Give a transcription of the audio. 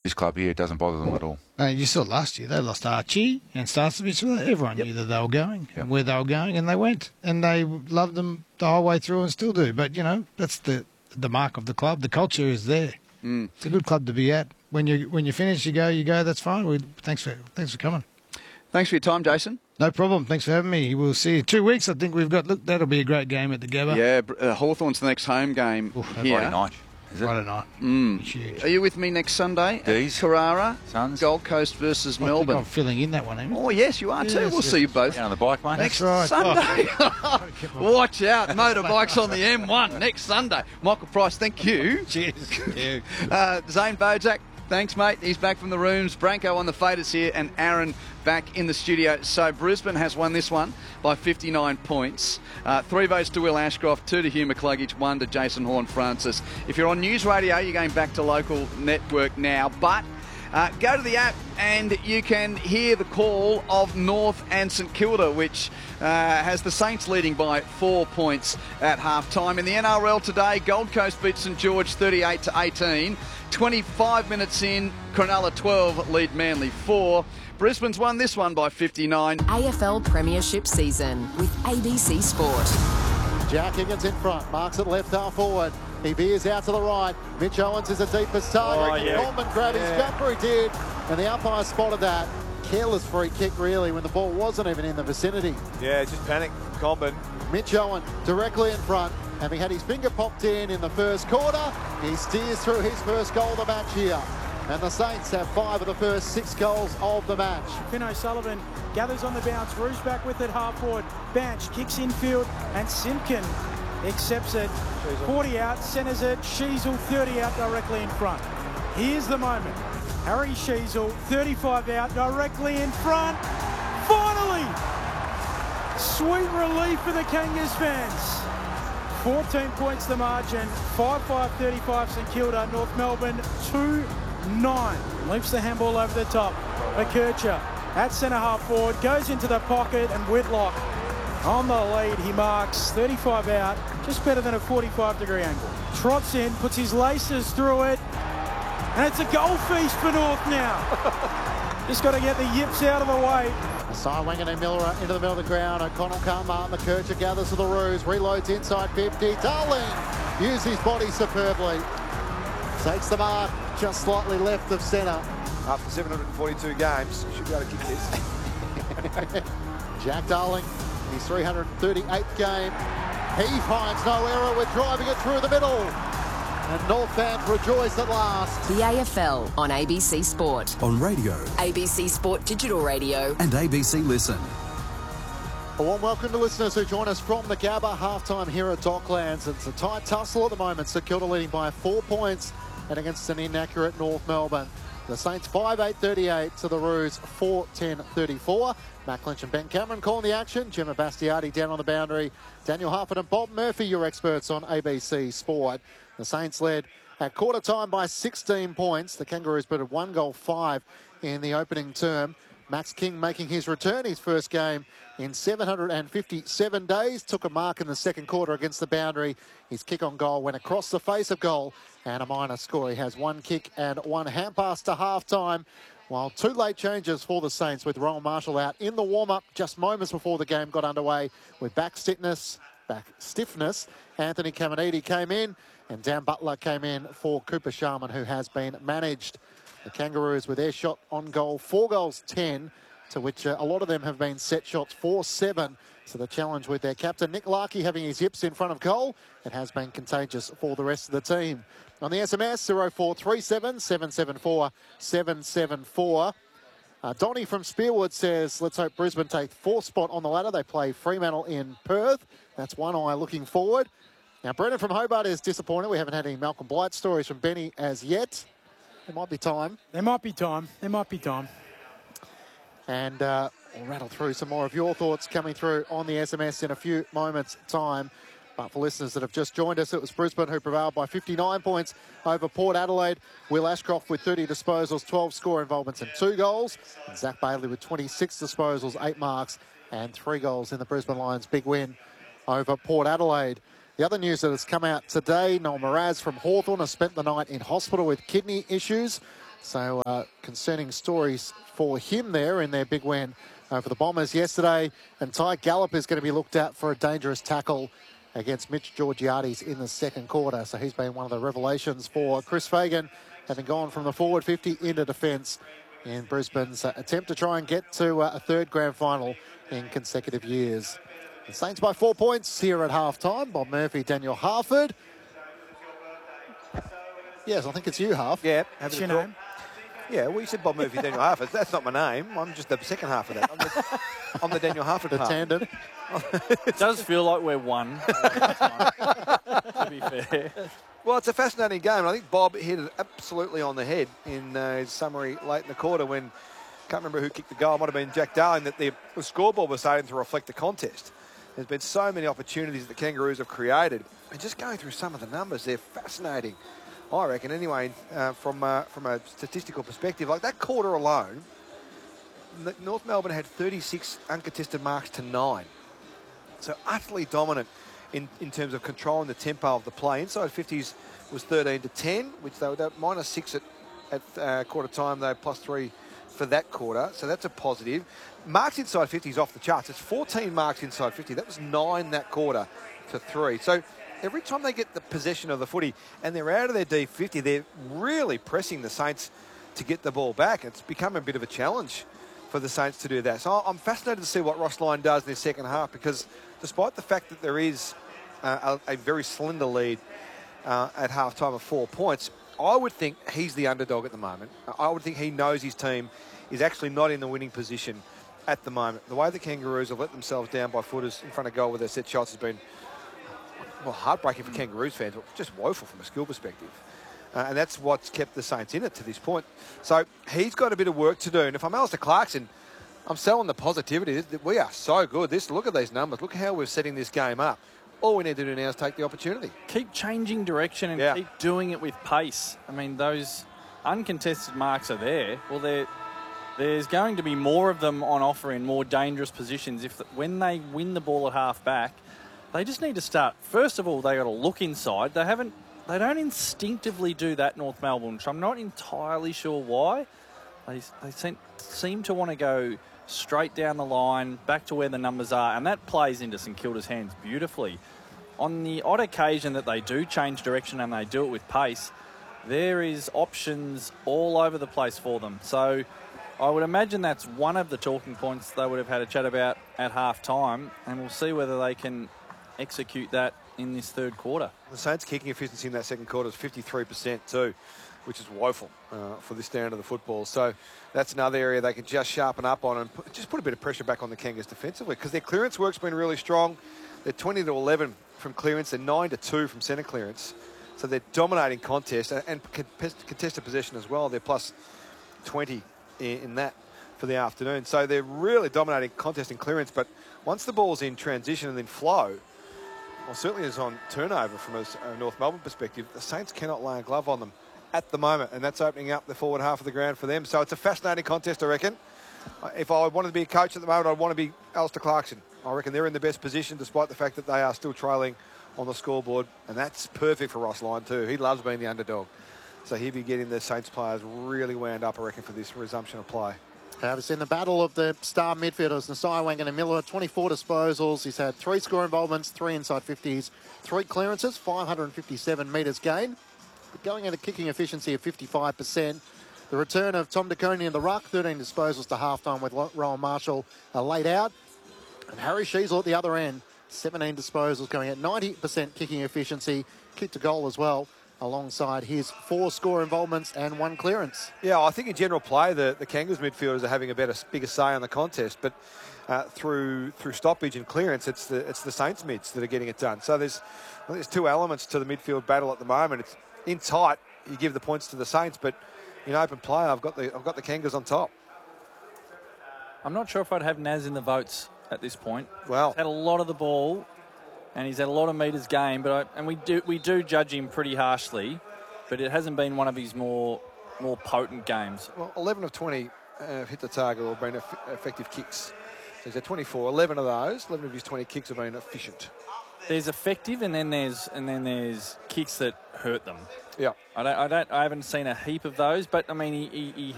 this club here, it doesn't bother them at all. You saw last year, they lost Archie and Starcevich. Everyone knew that they were going and where they were going, and they went. And they loved them the whole way through and still do. But, that's the mark of the club. The culture is there. It's a good club to be at. When you finish, you go, that's fine. Thanks for coming. Thanks for your time, Jason. No problem. Thanks for having me. We'll see you 2 weeks. I think we've got. Look, that'll be a great game at the Gabba. Yeah, Hawthorn's the next home game here. Friday night. Is it? Friday night. Huge. Are you with me next Sunday? D's. Carrara, Suns. Gold Coast versus I think Melbourne. I'm filling in that one, Amy. Oh, yes, you are too. We'll see you both. Down on the bike, mate. Next That's right. Sunday. Watch out. Motorbikes on the M1 next Sunday. Michael Price, thank you. Cheers. Zane Bojak, thanks, mate. He's back from the rooms. Branko on the faders here and Aaron back in the studio. So Brisbane has won this one by 59 points. 3 votes to Will Ashcroft, 2 to Hugh McCluggage, 1 to Jason Horne-Francis. If you're on News Radio, you're going back to local network now. But go to the app and you can hear the call of North and St Kilda, which has the Saints leading by 4 points at half-time. In the NRL today, Gold Coast beat St George 38-18. 25 minutes in, Cronulla 12 lead Manly 4. Brisbane's won this one by 59. AFL Premiership season with ABC Sport. Jack Higgins in front, marks it left half forward. He veers out to the right. Mitch Owens is the deepest target. Coleman grabbed his jumper, he did, and the umpire spotted that. Careless free kick, really, when the ball wasn't even in the vicinity. Yeah, just panic, Coleman. Mitch Owen directly in front, having had his finger popped in the first quarter. He steers through his first goal of the match here. And the Saints have 5 of the first 6 goals of the match. Finn O'Sullivan gathers on the bounce. Rouge back with it, half forward. Banch kicks infield, and Simpkin accepts it. 40 out, centres it. Sheasel 30 out directly in front. Here's the moment. Harry Sheasel 35 out directly in front. Finally! Sweet relief for the Kangas fans. 14 points the margin. 5-5-35 St Kilda. North Melbourne 2-9. Leaps the handball over the top. McKercher at centre half forward. Goes into the pocket, and Whitlock on the lead. He marks 35 out. Just better than a 45-degree angle. Trots in, puts his laces through it. And it's a goal feast for North now. Just got to get the yips out of the way. Asai Wangan and Miller into the middle of the ground. O'Connell can't mark. McKercher gathers to the ruse. Reloads inside 50. Darling uses his body superbly. Takes the mark just slightly left of centre. After 742 games, you should be able to kick this. Jack Darling, his 338th game. He finds no error with driving it through the middle. And North fans rejoice at last. The AFL on ABC Sport. On radio. ABC Sport Digital Radio. And ABC Listen. A warm welcome to listeners who join us from the Gabba halftime here at Docklands. It's a tight tussle at the moment. St Kilda leading by 4 points and against an inaccurate North Melbourne. The Saints 5-8-38 to the Roos 4-10-34. Matt Clinch and Ben Cameron calling the action. Gemma Bastiardi down on the boundary. Daniel Harford and Bob Murphy, your experts on ABC Sport. The Saints led at quarter time by 16 points. The Kangaroos put 1 goal 5 in the opening term. Max King making his return, his first game in 757 days. Took a mark in the second quarter against the boundary. His kick on goal went across the face of goal and a minor score. He has 1 kick and 1 hand pass to half-time. While 2 late changes for the Saints with Rowan Marshall out in the warm-up just moments before the game got underway with back stiffness. Anthony Caminiti came in and Dan Butler came in for Cooper Sharman, who has been managed. The Kangaroos with their shot on goal, 4 goals 10, to which a lot of them have been set shots 4-7. So the challenge with their captain, Nick Larkey, having his hips in front of goal. It has been contagious for the rest of the team. On the SMS, 0437 774 774. Donnie from Spearwood says, let's hope Brisbane take 4th spot on the ladder. They play Fremantle in Perth. That's one eye looking forward. Now, Brendan from Hobart is disappointed. We haven't had any Malcolm Blight stories from Benny as yet. There might be time. There might be time. And we'll rattle through some more of your thoughts coming through on the SMS in a few moments' time. But for listeners that have just joined us, it was Brisbane who prevailed by 59 points over Port Adelaide. Will Ashcroft with 30 disposals, 12 score involvements and 2 goals. And Zach Bailey with 26 disposals, 8 marks and 3 goals in the Brisbane Lions' big win over Port Adelaide. The other news that has come out today, Noel Moraz from Hawthorn has spent the night in hospital with kidney issues. So concerning stories for him there in their big win over the Bombers yesterday. And Ty Gallop is going to be looked at for a dangerous tackle against Mitch Georgiades in the second quarter. So he's been one of the revelations for Chris Fagan, having gone from the forward 50 into defence in Brisbane's attempt to try and get to a third grand final in consecutive years. The Saints by 4 points here at half-time. Bob Murphy, Daniel Harford. Yes, I think it's you, Harf. Yeah, What's your name? Yeah, well, you said Bob Murphy, Daniel Harford. That's not my name. I'm just the second half of that. I'm the Daniel Harford The part. tandem. It does feel like we're one. To be fair. Well, it's a fascinating game. I think Bob hit it absolutely on the head in his summary late in the quarter when, can't remember who kicked the goal, it might have been Jack Darling, that the scoreboard was starting to reflect the contest. There's been so many opportunities that the Kangaroos have created. And just going through some of the numbers, they're fascinating, I reckon, anyway, from a statistical perspective. Like that quarter alone, North Melbourne had 36 uncontested marks to 9. So utterly dominant in terms of controlling the tempo of the play. Inside 50s was 13 to 10, which they were -6 at quarter time, though +3 for that quarter. So that's a positive. Marks inside 50 is off the charts. It's 14 marks inside 50. That was 9 that quarter to 3. So every time they get the possession of the footy and they're out of their D50, they're really pressing the Saints to get the ball back. It's become a bit of a challenge for the Saints to do that. So I'm fascinated to see what Ross Lyon does in his second half, because despite the fact that there is a very slender lead at half-time of 4 points, I would think he's the underdog at the moment. I would think he knows his team is actually not in the winning position at the moment. The way the Kangaroos have let themselves down by footers in front of goal with their set shots has been, well, heartbreaking for Kangaroos fans, but just woeful from a skill perspective. And that's what's kept the Saints in it to this point. So he's got a bit of work to do. And if I'm Alistair Clarkson, I'm selling the positivity. We are so good. Look at these numbers. Look how we're setting this game up. All we need to do now is take the opportunity. Keep changing direction and keep doing it with pace. I mean, those uncontested marks are there. Well, there's going to be more of them on offer in more dangerous positions. When they win the ball at half back, they just need to start. First of all, they got to look inside. They don't instinctively do that, North Melbourne, which I'm not entirely sure why. They seem to want to go straight down the line, back to where the numbers are, and that plays into St Kilda's hands beautifully. On the odd occasion that they do change direction and they do it with pace, there is options all over the place for them. So I would imagine that's one of the talking points they would have had a chat about at half-time, and we'll see whether they can execute that in this third quarter. The Saints' kicking efficiency in that second quarter is 53% too, which is woeful for this stand of the football. So that's another area they can just sharpen up on and just put a bit of pressure back on the Kangas defensively, because their clearance work's been really strong. They're 20 to 11 from clearance. They're 9 to 2 from centre clearance. So they're dominating contest and contested possession as well. They're plus 20 in that for the afternoon. So they're really dominating contest and clearance. But once the ball's in transition and then flow, well, certainly is on turnover from a North Melbourne perspective, the Saints cannot lay a glove on them at the moment, and that's opening up the forward half of the ground for them. So it's a fascinating contest, I reckon. If I wanted to be a coach at the moment, I'd want to be Alistair Clarkson. I reckon they're in the best position despite the fact that they are still trailing on the scoreboard, and that's perfect for Ross Lyon too. He loves being the underdog. So he'll be getting the Saints players really wound up, I reckon, for this resumption of play. It's in the battle of the star midfielders, Nasai Wangan and Miller, 24 disposals. He's had 3 score involvements, 3 inside 50s, 3 clearances, 557 metres gained. But going at a kicking efficiency of 55%. The return of Tom DeConey in the ruck, 13 disposals to half-time with Rowan Marshall laid out. And Harry Sheasel at the other end, 17 disposals, going at 90% kicking efficiency, kicked a goal as well, alongside his 4 score involvements and 1 clearance. Yeah, I think in general play, the Kangas midfielders are having a bigger say on the contest, but through stoppage and clearance, it's the Saints mids that are getting it done. So there's 2 elements to the midfield battle at the moment. It's in tight, you give the points to the Saints, but in open play, I've got the Kangas on top. I'm not sure if I'd have Naz in the votes at this point. Well, he's had a lot of the ball, and he's had a lot of metres gained, we do judge him pretty harshly, but it hasn't been one of his more potent games. Well, 11 of 20 hit the target or been effective kicks. So he's had 24. 11 of those, 11 of his 20 kicks have been efficient. there's effective, and then there's kicks that hurt them. Yeah. I haven't seen a heap of those, but I mean, he